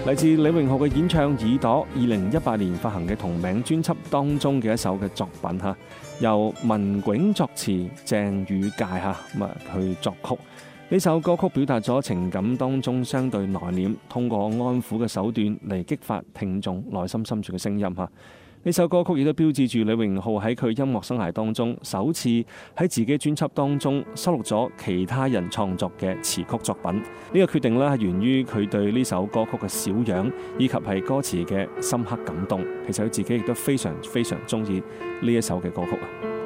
嚟自李榮浩嘅演唱《耳朵》，2018年發行嘅同名專輯當中嘅一首嘅作品嚇，由文迥作詞，鄭宇介去作曲。呢首歌曲表達咗情感當中相對內斂，通過安撫嘅手段嚟激發聽眾內心深處嘅聲音嚇。呢首歌曲亦都標誌住李榮浩喺佢音樂生涯當中首次喺自己專輯當中收錄咗其他人創作嘅詞曲作品。呢個決定係源於佢對呢首歌曲嘅小樣以及係歌詞嘅深刻感動。其實佢自己亦都非常非常中意呢一首嘅歌曲啊。